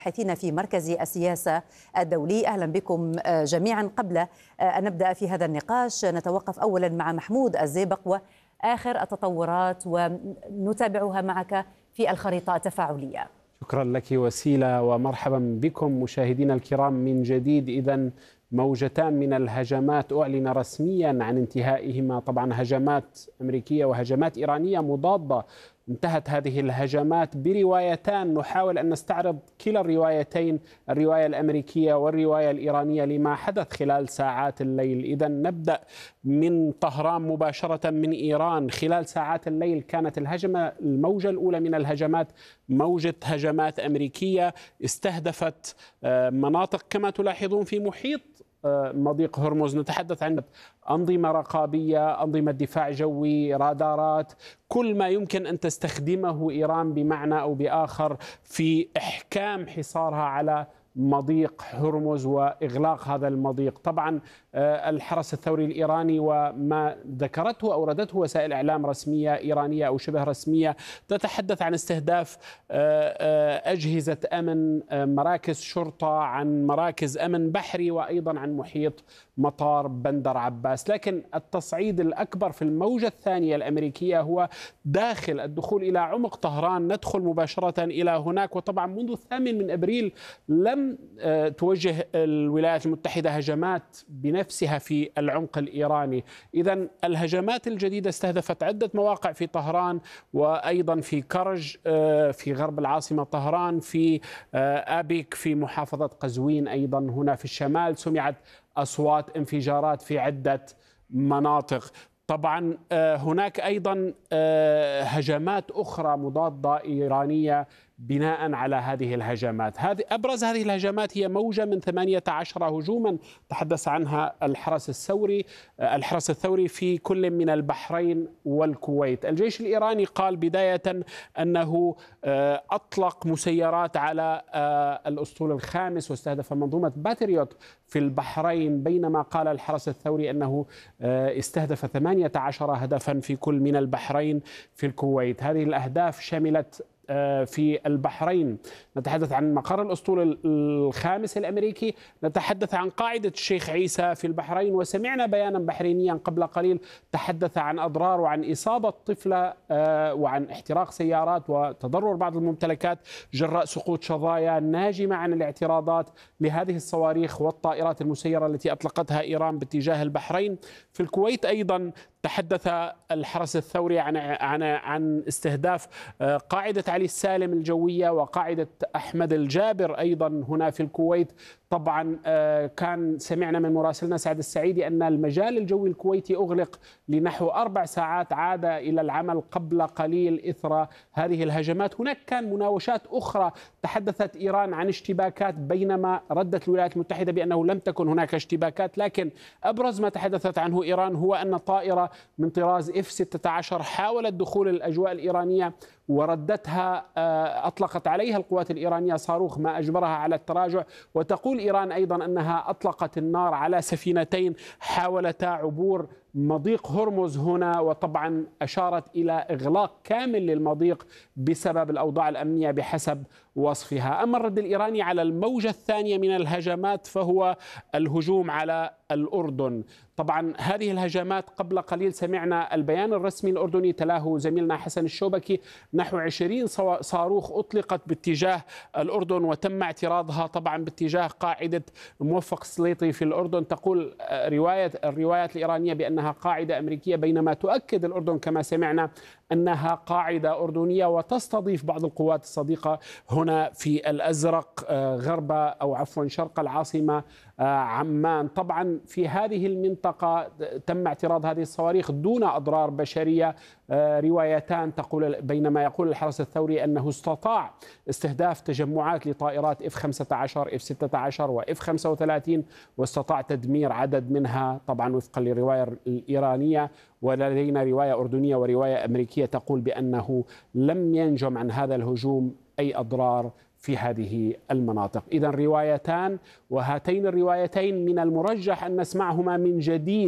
باحثين في مركز السياسة الدولي. أهلا بكم جميعا. قبل أن نبدأ في هذا النقاش نتوقف أولا مع محمود الزيبق وآخر التطورات ونتابعها معك في الخريطة التفاعلية. شكرا لك وسيلة، ومرحبا بكم مشاهدينا الكرام من جديد. إذن موجتان من الهجمات أعلن رسميا عن انتهائهما، طبعا هجمات أمريكية وهجمات إيرانية مضادة. انتهت هذه الهجمات بروايتان، نحاول أن نستعرض كلا الروايتين، الرواية الأمريكية والرواية الإيرانية، لما حدث خلال ساعات الليل. إذن نبدأ من طهران مباشرة من إيران. خلال ساعات الليل كانت الموجة الأولى من الهجمات موجة هجمات أمريكية استهدفت مناطق كما تلاحظون في محيط مضيق هرمز. نتحدث عن أنظمة رقابية، أنظمة دفاع جوي، رادارات، كل ما يمكن أن تستخدمه إيران بمعنى أو بآخر في إحكام حصارها على مضيق هرمز وإغلاق هذا المضيق. طبعا الحرس الثوري الإيراني وما ذكرته أو ردته وسائل إعلام رسمية إيرانية أو شبه رسمية تتحدث عن استهداف أجهزة أمن، مراكز شرطة، عن مراكز أمن بحري، وأيضا عن محيط مطار بندر عباس. لكن التصعيد الأكبر في الموجة الثانية الأمريكية هو الدخول إلى عمق طهران. ندخل مباشرة إلى هناك. وطبعا منذ 8 من أبريل لم توجه الولايات المتحدة هجمات بنفسها في العمق الإيراني. إذن الهجمات الجديدة استهدفت عدة مواقع في طهران، وأيضا في كرج في غرب العاصمة طهران، في آبيك في محافظة قزوين أيضا هنا في الشمال. سمعت أصوات انفجارات في عدة مناطق. طبعا هناك أيضا هجمات أخرى مضادة إيرانية بناء على هذه الهجمات. أبرز هذه الهجمات هي موجة من 18 هجوما تحدث عنها الحرس الثوري في كل من البحرين والكويت. الجيش الإيراني قال بداية أنه أطلق مسيرات على الأسطول الخامس واستهدف منظومة باتريوت في البحرين، بينما قال الحرس الثوري أنه استهدف 18 هدفا في كل من البحرين في الكويت. هذه الأهداف شملت في البحرين، نتحدث عن مقر الأسطول الخامس الأمريكي، نتحدث عن قاعدة الشيخ عيسى في البحرين. وسمعنا بيانا بحرينيا قبل قليل تحدث عن أضرار وعن إصابة طفلة وعن احتراق سيارات وتضرر بعض الممتلكات جراء سقوط شظايا ناجمة عن الاعتراضات لهذه الصواريخ والطائرات المسيرة التي أطلقتها إيران باتجاه البحرين. في الكويت أيضا تحدث الحرس الثوري عن استهداف قاعدة علي السالم الجوية وقاعدة أحمد الجابر أيضا هنا في الكويت. طبعا كان سمعنا من مراسلنا سعد السعيدي أن المجال الجوي الكويتي أغلق لنحو 4 ساعات، عاد إلى العمل قبل قليل إثر هذه الهجمات. هناك كان مناوشات أخرى تحدثت إيران عن اشتباكات، بينما ردت الولايات المتحدة بأنه لم تكن هناك اشتباكات. لكن أبرز ما تحدثت عنه إيران هو أن طائرة من طراز F-16 حاولت دخول الأجواء الإيرانية وردتها، أطلقت عليها القوات الإيرانية صاروخ ما أجبرها على التراجع. وتقول إيران أيضا أنها أطلقت النار على سفينتين حاولتا عبور مضيق هرمز هنا، وطبعا أشارت إلى إغلاق كامل للمضيق بسبب الأوضاع الأمنية بحسب وصفها. أما الرد الإيراني على الموجة الثانية من الهجمات فهو الهجوم على الأردن. طبعا هذه الهجمات قبل قليل سمعنا البيان الرسمي الأردني تلاه زميلنا حسن الشوبكي، نحو 20 صاروخ أطلقت باتجاه الأردن وتم اعتراضها طبعا باتجاه قاعدة موفق السليطي في الأردن. تقول الروايات الإيرانية بأنها قاعدة أمريكية، بينما تؤكد الأردن كما سمعنا أنها قاعدة أردنية وتستضيف بعض القوات الصديقة هنا في الأزرق غرب أو عفوا شرق العاصمة عمان. طبعا في هذه المنطقة تم اعتراض هذه الصواريخ دون أضرار بشرية. روايتان تقول، بينما يقول الحرس الثوري أنه استطاع استهداف تجمعات لطائرات F-15 F-16 و F-35 واستطاع تدمير عدد منها طبعا وفقا للرواية الإيرانية. ولدينا رواية أردنية ورواية أمريكية تقول بأنه لم ينجم عن هذا الهجوم أي أضرار في هذه المناطق. إذن روايتان، وهاتين الروايتين من المرجح أن نسمعهما من جديد